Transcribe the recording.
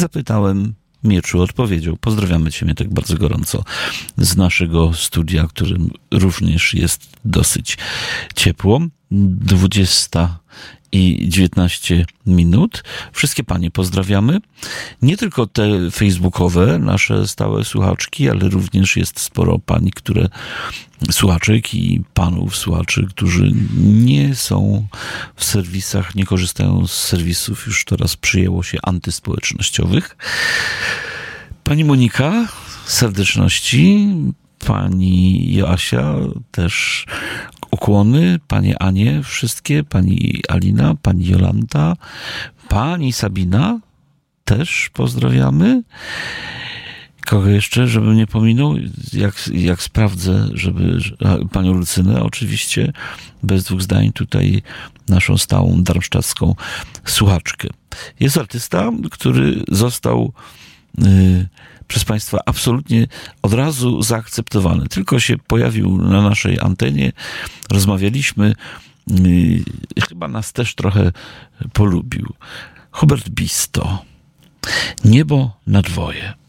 Zapytałem, Mieczu odpowiedział. Pozdrawiamy Cię, Mietek, bardzo gorąco z naszego studia, którym również jest dosyć ciepło. 20:19. Wszystkie panie pozdrawiamy. Nie tylko te facebookowe, nasze stałe słuchaczki, ale również jest sporo pań, słuchaczek i panów słuchaczy, którzy nie są w serwisach, nie korzystają z serwisów, już teraz przyjęło się, antyspołecznościowych. Pani Monika, serdeczności. Pani Joasia, też ukłony. Pani Anie, wszystkie. Pani Alina, pani Jolanta, pani Sabina, też pozdrawiamy. Kogo jeszcze, żebym nie pominął? Jak sprawdzę, panią Lucynę, oczywiście, bez dwóch zdań, tutaj naszą stałą darmsztadzką słuchaczkę. Jest artysta, który został przez Państwa absolutnie od razu zaakceptowany. Tylko się pojawił na naszej antenie, rozmawialiśmy, chyba nas też trochę polubił. Hubert Bisto. Niebo na dwoje.